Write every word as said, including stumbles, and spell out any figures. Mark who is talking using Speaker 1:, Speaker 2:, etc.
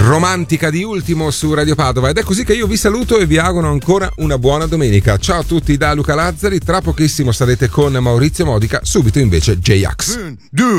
Speaker 1: romantica di Ultimo su Radio Padova. Ed è così che io vi saluto e vi auguro ancora una buona domenica. Ciao a tutti da Luca Lazzari, tra pochissimo sarete con Maurizio Modica, subito invece J-Ax.